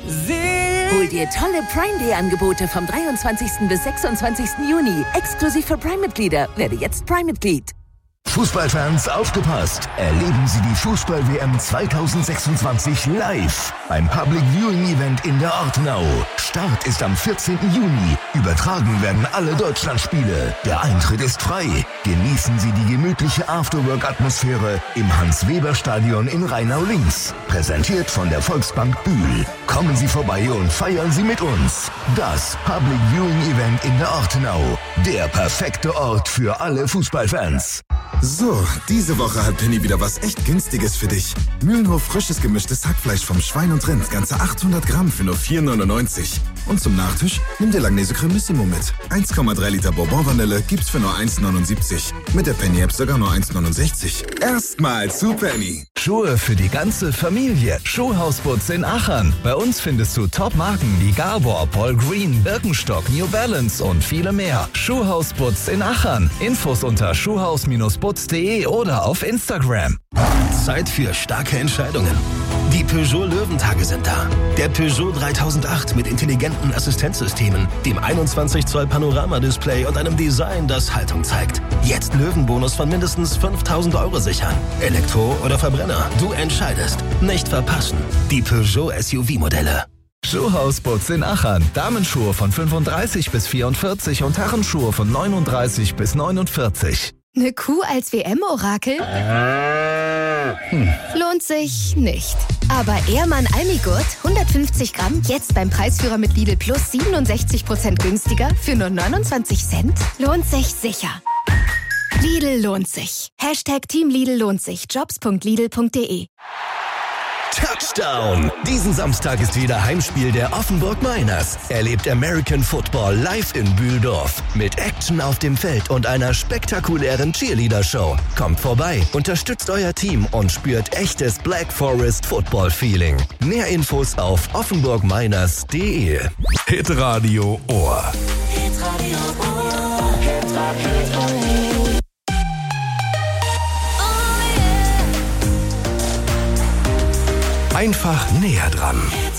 Hol dir tolle Prime Day Angebote vom 23. bis 26. Juni. Exklusiv für Prime-Mitglieder. Werde jetzt Prime-Mitglied. Fußballfans, aufgepasst! Erleben Sie die Fußball-WM 2026 live beim Public Viewing Event in der Ortenau. Start ist am 14. Juni. Übertragen werden alle Deutschlandspiele. Der Eintritt ist frei. Genießen Sie die gemütliche Afterwork-Atmosphäre im Hans-Weber-Stadion in Rheinau-Linz. Präsentiert von der Volksbank Bühl. Kommen Sie vorbei und feiern Sie mit uns. Das Public Viewing Event in der Ortenau. Der perfekte Ort für alle Fußballfans. So, diese Woche hat Penny wieder was echt Günstiges für dich. Mühlenhof frisches gemischtes Hackfleisch vom Schwein und Rind, ganze 800 Gramm für nur 4,99. Und zum Nachtisch nimm dir Langnese Cremissimo mit. 1,3 Liter Bourbon-Vanille gibt's für nur 1,79. Mit der Penny-App sogar nur 1,69. Erstmal zu Penny. Schuhe für die ganze Familie. Schuhhaus Butz in Achern. Bei uns findest du Top-Marken wie Gabor, Paul Green, Birkenstock, New Balance und viele mehr. Schuhhaus Butz in Achern. Infos unter schuhhaus-butz.de oder auf Instagram. Zeit für starke Entscheidungen. Die Peugeot Löwentage sind da. Der Peugeot 3008 mit intelligenten Assistenzsystemen, dem 21 Zoll Panoramadisplay und einem Design, das Haltung zeigt. Jetzt Löwenbonus von mindestens 5.000 € sichern. Elektro oder Verbrenner, du entscheidest. Nicht verpassen. Die Peugeot SUV-Modelle. Schuhhaus Butz in Achern. Damenschuhe von 35 bis 44 und Herrenschuhe von 39 bis 49. Eine Kuh als WM-Orakel? Lohnt sich nicht. Aber Ehrmann Almigurt, 150 Gramm, jetzt beim Preisführer mit Lidl Plus 67% günstiger für nur 29 Cent? Lohnt sich sicher. Lidl lohnt sich. Team Lidl lohnt sich. Jobs.lidl.de. Touchdown! Diesen Samstag ist wieder Heimspiel der Offenburg Miners. Erlebt American Football live in Bühldorf. Mit Action auf dem Feld und einer spektakulären Cheerleader-Show. Kommt vorbei, unterstützt euer Team und spürt echtes Black Forest Football-Feeling. Mehr Infos auf offenburgminers.de. Hitradio Ohr. Hitradio Ohr. Hitradio Ohr. Einfach näher dran.